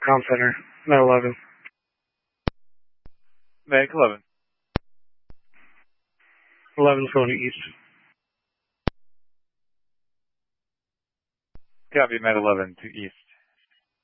Comm Center, Med 11. Medic 11. 11's going to east. Copy, Med 11 to east.